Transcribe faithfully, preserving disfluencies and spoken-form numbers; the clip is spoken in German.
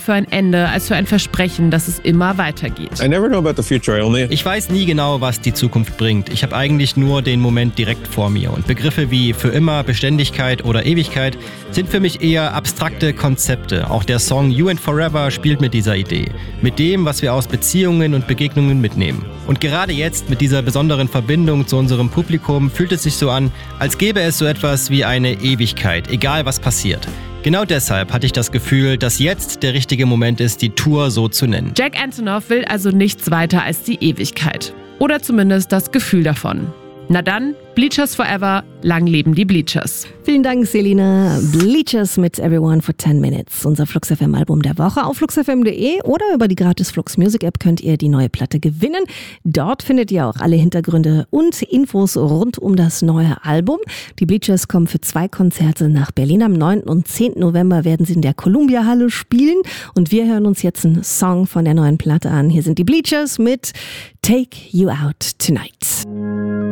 für ein Ende als für ein Versprechen, dass es immer weitergeht. I never know about the future. I only... Ich weiß nie genau, was die Zukunft bringt. Ich habe eigentlich nur den Moment direkt vor mir. Und Begriffe wie für immer, Beständigkeit oder Ewigkeit sind für mich eher abstrakte Konzepte. Auch der Song You and Forever spielt mit dieser Idee. Mit dem, was wir aus Beziehungen und Begegnungen mitnehmen. Und gerade jetzt mit dieser besonderen Verbindung zu unserem Publikum fühlt es sich so an, als gäbe es so etwas wie eine Ewigkeit, egal was passiert. Genau deshalb hatte ich das Gefühl, dass jetzt der richtige Moment ist, die Tour so zu nennen. Jack Antonoff will also nichts weiter als die Ewigkeit. Oder zumindest das Gefühl davon. Na dann, Bleachers Forever, lang leben die Bleachers. Vielen Dank, Selina. Bleachers mit Everyone for ten minutes. Unser Flux F M Album der Woche. Auf flux f m punkt de oder über die gratis Flux Music App könnt ihr die neue Platte gewinnen. Dort findet ihr auch alle Hintergründe und Infos rund um das neue Album. Die Bleachers kommen für zwei Konzerte nach Berlin. Am neunten und zehnten November werden sie in der Columbia Halle spielen. Und wir hören uns jetzt einen Song von der neuen Platte an. Hier sind die Bleachers mit Take You Out Tonight.